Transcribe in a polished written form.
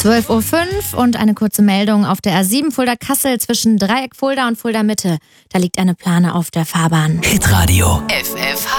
12:05 Uhr und eine kurze Meldung auf der A7 Fulda-Kassel zwischen Dreieck Fulda und Fulda-Mitte. Da liegt eine Plane auf der Fahrbahn. Hitradio FFH.